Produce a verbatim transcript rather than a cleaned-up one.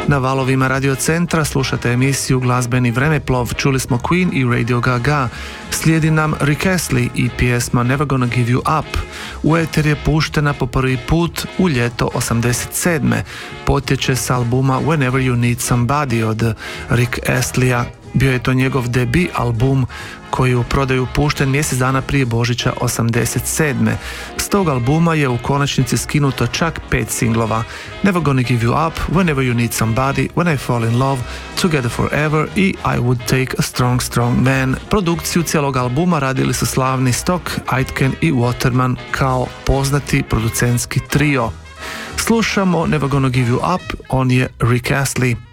Na valovima Radio Centra slušate emisiju Glazbeni vremeplov, čuli smo Queen i Radio Gaga. Slijedi nam Rick Astley i pjesma Never Gonna Give You Up. U eter je puštena po prvi put u ljeto osamdeset sedme. Potječe s albuma Whenever You Need Somebody od Rick Astleya. Bio je to njegov debi album koji je u prodaju pušten mjesec dana prije Božića osamdeset sedme. S tog albuma je u konačnici skinuto čak pet singlova: Never Gonna Give You Up, Whenever You Need Somebody, When I Fall In Love, Together Forever i I Would Take A Strong Strong Man. Produkciju cijelog albuma radili su slavni Stock, Aitken i Waterman kao poznati producentski trio. Slušamo Never Gonna Give You Up, on je Rick Astley.